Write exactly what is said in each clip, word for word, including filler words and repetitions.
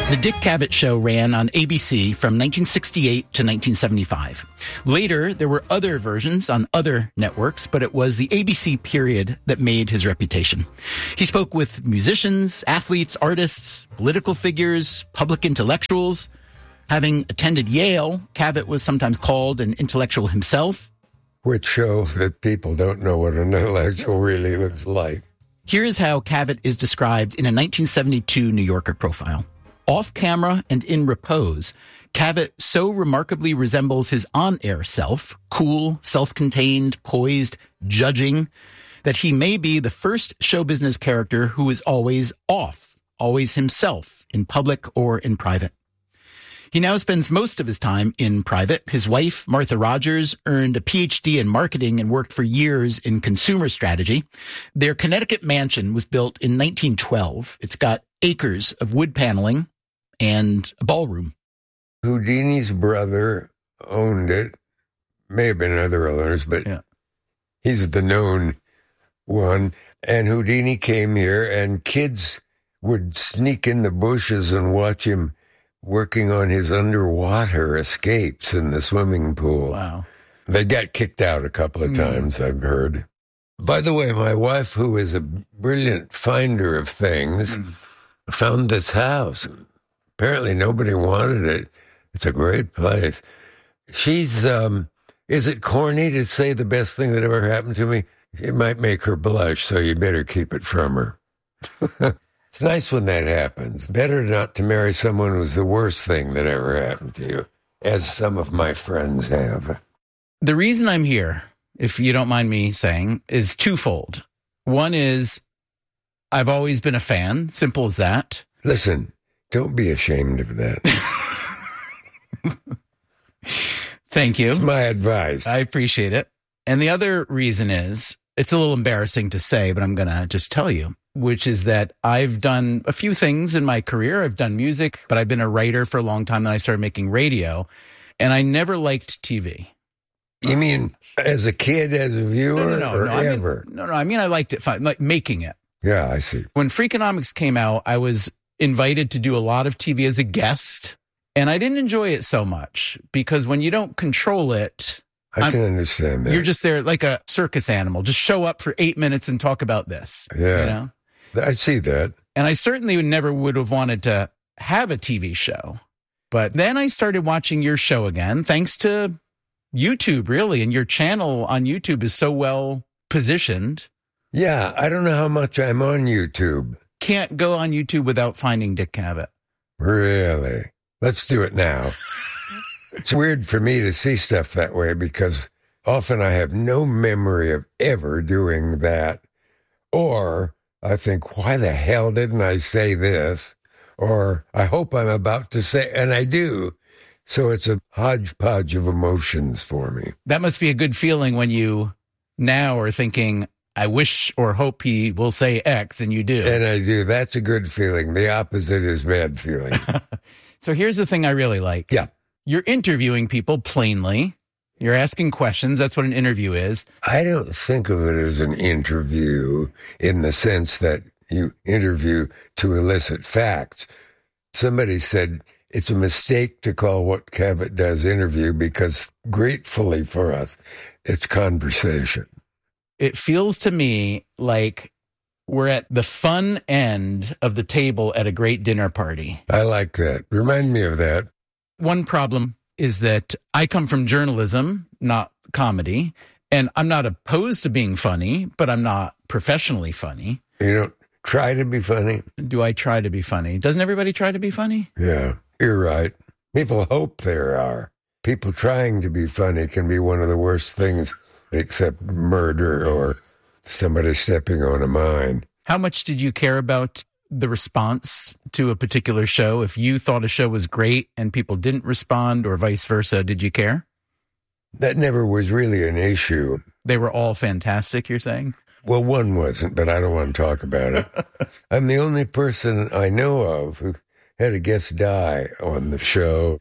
The Dick Cavett Show ran on A B C from nineteen sixty-eight to nineteen seventy-five. Later, there were other versions on other networks, but it was the A B C period that made his reputation. He spoke with musicians, athletes, artists, political figures, public intellectuals. Having attended Yale, Cavett was sometimes called an intellectual himself. Which shows that people don't know what an intellectual really looks like. Here is how Cavett is described in a nineteen seventy-two New Yorker profile. Off camera and in repose, Cavett so remarkably resembles his on-air self, cool, self-contained, poised, judging, that he may be the first show business character who is always off, always himself, in public or in private. He now spends most of his time in private. His wife, Martha Rogers, earned a P H D in marketing and worked for years in consumer strategy. Their Connecticut mansion was built in nineteen twelve. It's got acres of wood paneling and a ballroom. Houdini's brother owned it. May have been other owners, but yeah. He's the known one. And Houdini came here, and kids would sneak in the bushes and watch him working on his underwater escapes in the swimming pool. Wow. They got kicked out a couple of times, mm. I've heard. By the way, my wife, who is a brilliant finder of things, mm. found this house. Apparently nobody wanted it. It's a great place. She's, um, is it corny to say the best thing that ever happened to me? It might make her blush, so you better keep it from her. It's nice when that happens. Better not to marry someone who's the worst thing that ever happened to you, as some of my friends have. The reason I'm here, if you don't mind me saying, is twofold. One is I've always been a fan, simple as that. Listen, don't be ashamed of that. Thank you. It's my advice. I appreciate it. And the other reason is, it's a little embarrassing to say, but I'm going to just tell you, which is that I've done a few things in my career. I've done music, but I've been a writer for a long time. Then I started making radio, and I never liked T V. You mean as a kid, as a viewer, no, no, no, or no, ever? I mean, no, no, I mean, I liked it fine, like making it. Yeah, I see. When Freakonomics came out, I was invited to do a lot of T V as a guest, and I didn't enjoy it so much because when you don't control it, I can I'm, understand that. You're just there like a circus animal. Just show up for eight minutes and talk about this. Yeah. You know? I see that. And I certainly never would have wanted to have a T V show. But then I started watching your show again, thanks to YouTube, really. And your channel on YouTube is so well positioned. Yeah, I don't know how much I'm on YouTube. Can't go on YouTube without finding Dick Cavett. Really? Let's do it now. It's weird for me to see stuff that way because often I have no memory of ever doing that. Or I think, why the hell didn't I say this? Or I hope I'm about to say, and I do. So it's a hodgepodge of emotions for me. That must be a good feeling when you now are thinking, I wish or hope he will say X, and you do. And I do. That's a good feeling. The opposite is bad feeling. So here's the thing I really like. Yeah. You're interviewing people plainly. You're asking questions. That's what an interview is. I don't think of it as an interview in the sense that you interview to elicit facts. Somebody said it's a mistake to call what Cavett does interview because gratefully for us, it's conversation. It feels to me like we're at the fun end of the table at a great dinner party. I like that. Remind me of that. One problem is that I come from journalism, not comedy, and I'm not opposed to being funny, but I'm not professionally funny. You don't try to be funny? Do I try to be funny? Doesn't everybody try to be funny? Yeah, you're right. People hope there are. People trying to be funny can be one of the worst things except murder or somebody stepping on a mine. How much did you care about the response to a particular show? If you thought a show was great and people didn't respond or vice versa, did you care? That never was really an issue. They were all fantastic, you're saying? Well, one wasn't, but I don't want to talk about it. I'm the only person I know of who had a guest die on the show.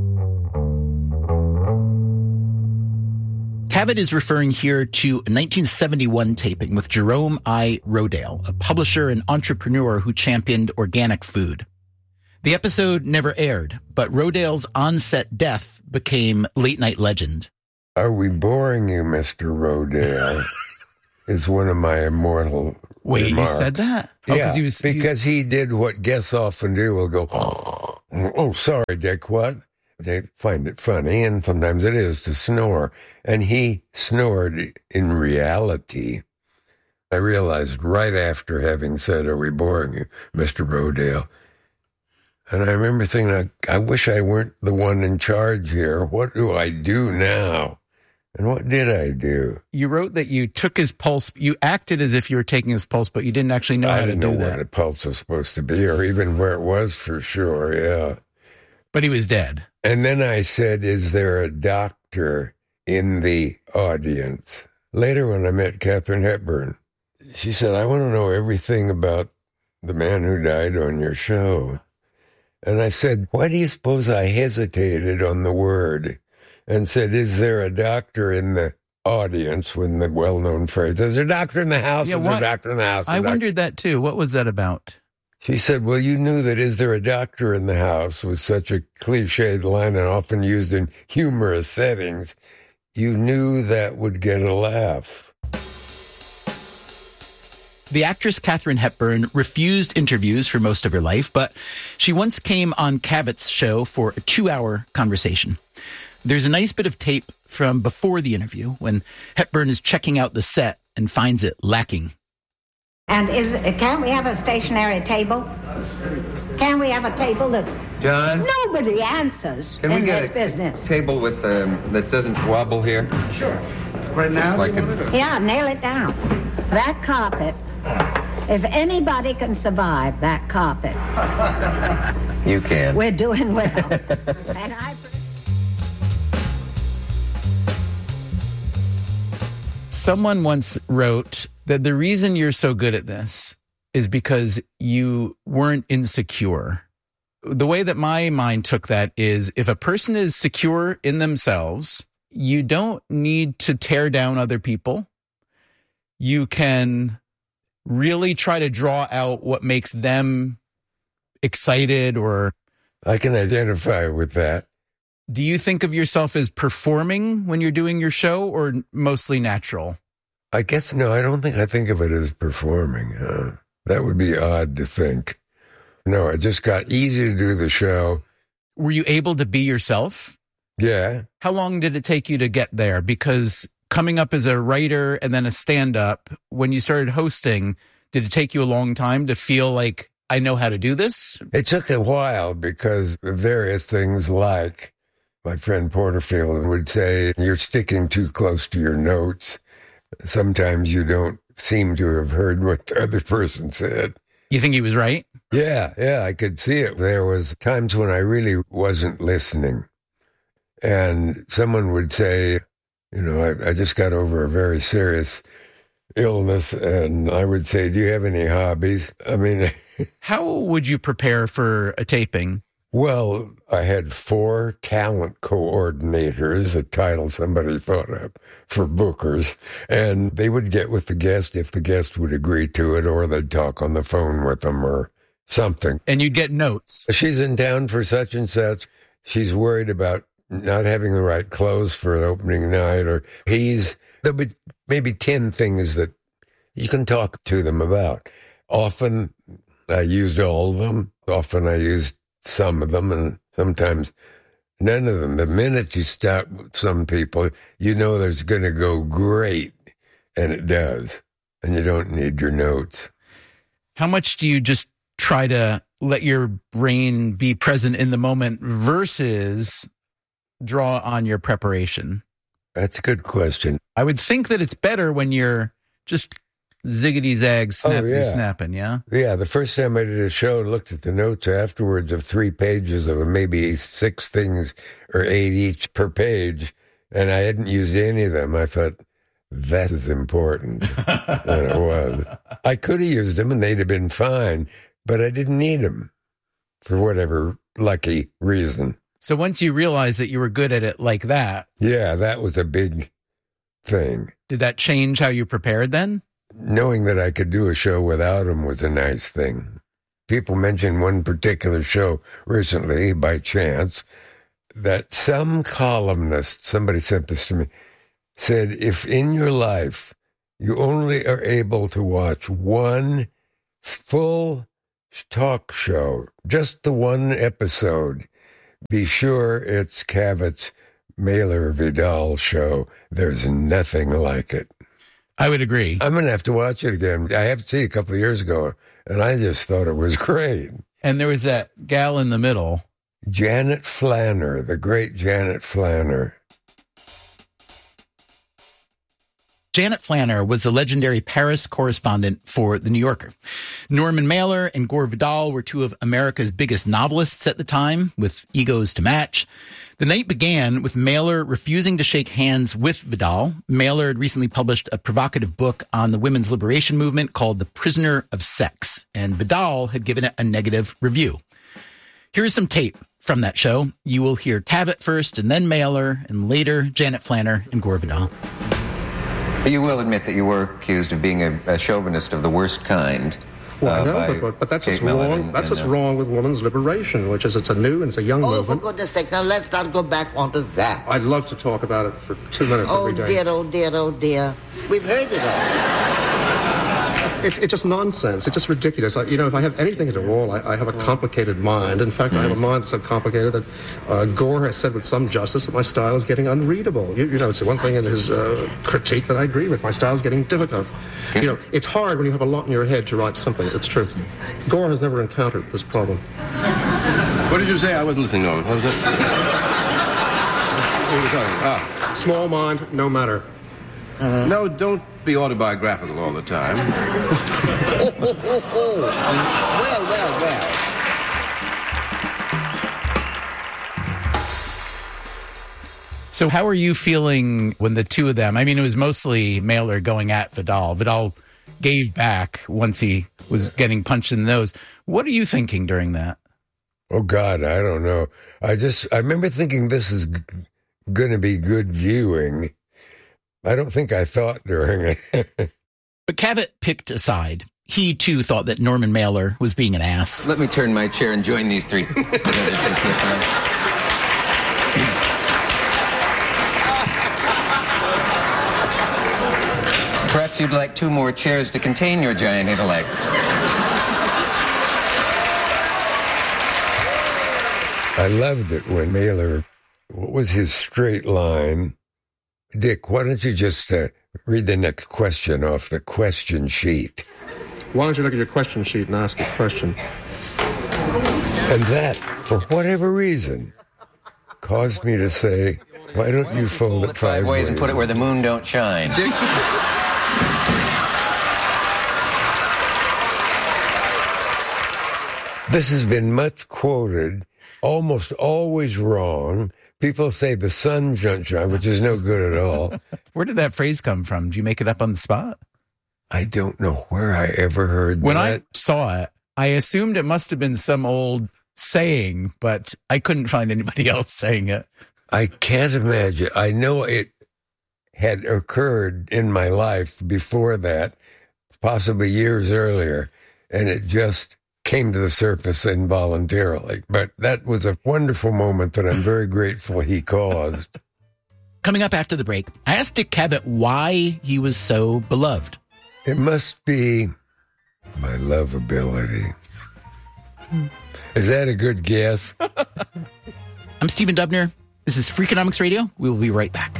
Cavett is referring here to a nineteen seventy-one taping with Jerome I. Rodale, a publisher and entrepreneur who championed organic food. The episode never aired, but Rodale's on-set death became late-night legend. Are we boring you, Mister Rodale? Is one of my immortal Wait, remarks. You said that? Oh, yeah, he was, because he did what guests often do. Will go, oh, sorry, Dick, what? They find it funny, and sometimes it is, to snore. And he snored in reality. I realized right after having said, are we boring you, Mister Rodale? And I remember thinking, I, I wish I weren't the one in charge here. What do I do now? And what did I do? You wrote that you took his pulse. You acted as if you were taking his pulse, but you didn't actually know I how to didn't do know that. what a pulse was supposed to be, or even where it was for sure, yeah. But he was dead. And then I said, is there a doctor in the audience? Later when I met Katharine Hepburn, she said, I want to know everything about the man who died on your show. And I said, why do you suppose I hesitated on the word and said, is there a doctor in the audience, when the well-known phrase, there's a doctor in the house, Yeah, there's what- a doctor in the house. I a doc-" wondered that too. What was that about? She said, well, you knew that is there a doctor in the house was such a cliched line and often used in humorous settings. You knew that would get a laugh. The actress Katharine Hepburn refused interviews for most of her life, but she once came on Cavit's show for a two-hour conversation. There's a nice bit of tape from before the interview when Hepburn is checking out the set and finds it lacking. And is can't we have a stationary table? Can we have a table that's... John? Nobody answers Can we in get this a business. table with um, that doesn't wobble here? Sure. Right now? Like you want a- it? Yeah, nail it down. That carpet, if anybody can survive that carpet, You can. we're doing well. And I... Someone once wrote that the reason you're so good at this is because you weren't insecure. The way that my mind took that is if a person is secure in themselves, you don't need to tear down other people. You can really try to draw out what makes them excited. Or I can identify with that. do you think of yourself as performing when you're doing your show, or mostly natural? I guess, no, I don't think I think of it as performing. Huh? That would be odd to think. No, it just got easy to do the show. Were you able to be yourself? Yeah. How long did it take you to get there? Because coming up as a writer and then a stand-up, when you started hosting, did it take you a long time to feel like, I know how to do this? It took a while because of various things, like my friend Porterfield would say, you're sticking too close to your notes. Sometimes you don't seem to have heard what the other person said. You think he was right? Yeah, yeah, I could see it. There was times when I really wasn't listening. And someone would say, you know, I, I just got over a very serious illness, and I would say, do you have any hobbies? I mean... How would you prepare for a taping? Well, I had four talent coordinators, a title somebody thought up for bookers, and they would get with the guest if the guest would agree to it, or they'd talk on the phone with them or something. And you'd get notes. She's in town for such and such. She's worried about not having the right clothes for opening night, or he's, there'll be maybe ten things that you can talk to them about. Often I used all of them. Often I used some of them, and sometimes none of them. The minute you start with some people, you know there's going to go great, and it does. And you don't need your notes. How much do you just try to let your brain be present in the moment versus draw on your preparation? That's a good question. I would think that it's better when you're just ziggity-zag, snapping, Oh, yeah. snapping, yeah? Yeah, the first time I did a show, I looked at the notes afterwards of three pages of maybe six things or eight each per page, and I hadn't used any of them. I thought, that is important. And it was. I could have used them and they'd have been fine, but I didn't need them for whatever lucky reason. So once you realized that you were good at it like that, Yeah, that was a big thing. did that change how you prepared then? Knowing that I could do a show without them was a nice thing. people mentioned one particular show recently by chance that some columnist, somebody sent this to me, said if in your life you only are able to watch one full talk show, just the one episode, be sure it's Cavit's Mailer Vidal show. There's nothing like it. I would agree. I'm going to have to watch it again. I have to see it a couple of years ago, and I just thought it was great. And there was that gal in the middle. Janet Flanner, the great Janet Flanner. Janet Flanner was a legendary Paris correspondent for The New Yorker. Norman Mailer and Gore Vidal were two of America's biggest novelists at the time, with egos to match. The night began with Mailer refusing to shake hands with Vidal. Mailer had recently published a provocative book on the women's liberation movement called The Prisoner of Sex, and Vidal had given it a negative review. Here's some tape from that show. You will hear Cavit first, and then Mailer, and later Janet Flanner and Gore Vidal. You will admit that you were accused of being a, a chauvinist of the worst kind. Well, uh, I know, but, but that's Kate what's Millett wrong. and- That's and, what's uh, wrong with women's liberation, which is it's a new and it's a young Oh, for movement. goodness sake, now let's not go back onto that. I'd love to talk about it for two minutes Oh, every day. dear, oh, dear, oh, dear. We've heard it all. It's, it's just nonsense. It's just ridiculous. I, you know, if I have anything at all, I, I have a complicated mind. In fact, I have a mind so complicated that uh, Gore has said with some justice that my style is getting unreadable. You, you know, it's one thing in his uh, critique that I agree with. My style is getting difficult. You know, it's hard when you have a lot in your head to write something. It's true. Gore has never encountered this problem. What did you say? I wasn't listening, Norman. What was it? What were you talking about? Ah. Small mind, no matter. Uh, no, don't be autobiographical all the time. Oh, oh, oh, oh. Well, well, well. So how are you feeling when the two of them, I mean, it was mostly Mailer going at Vidal. Vidal gave back once he was getting punched in the nose. What are you thinking during that? Oh, God, I don't know. I just, I remember thinking this is g- going to be good viewing. I don't think I thought during it. But Cavit picked a side. He, too, thought that Norman Mailer was being an ass. Let me turn my chair and join these three. Perhaps you'd like two more chairs to contain your giant intellect. I loved it when Mailer, what was his straight line? Dick, why don't you just uh, read the next question off the question sheet? Why don't you look at your question sheet and ask a question? And that, for whatever reason, caused me to say, why don't you fold it five, Five ways and put it where the moon don't shine. This has been much quoted, almost always wrong. People say the sun don't shine, which is no good at all. Where did that phrase come from? Did you make it up on the spot? I don't know where I ever heard When that. I saw it, I assumed it must have been some old saying, but I couldn't find anybody else saying it. I can't imagine. I know it had occurred in my life before that, possibly years earlier, and it just came to the surface involuntarily. But that was a wonderful moment that I'm very grateful he caused. Coming up after the break, I asked Dick Cavett why he was so beloved. It must be my lovability. Is that a good guess? I'm Stephen Dubner. This is Freakonomics Radio. We will be right back.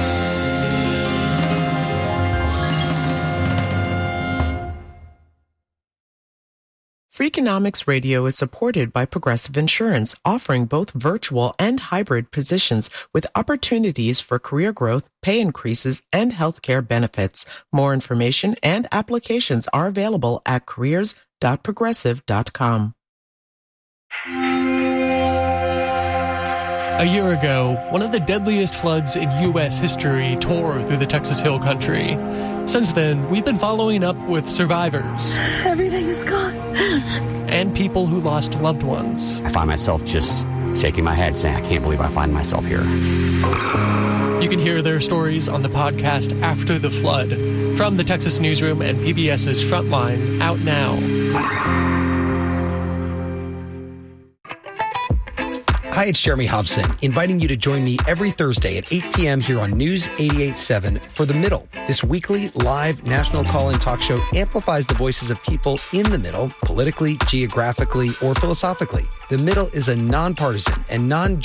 Freakonomics Radio is supported by Progressive Insurance, offering both virtual and hybrid positions with opportunities for career growth, pay increases, and healthcare benefits. More information and applications are available at careers dot progressive dot com. A year ago, one of the deadliest floods in U S history tore through the Texas Hill Country. Since then, we've been following up with survivors. Everything is gone. And people who lost loved ones. I find myself just shaking my head saying, I can't believe I find myself here. You can hear their stories on the podcast After the Flood from the Texas Newsroom and P B S's Frontline, out now. Hi, it's Jeremy Hobson, inviting you to join me every Thursday at eight p.m. here on News eighty-eight point seven for The Middle. This weekly live national call-in talk show amplifies the voices of people in the middle, politically, geographically, or philosophically. The Middle is a nonpartisan and non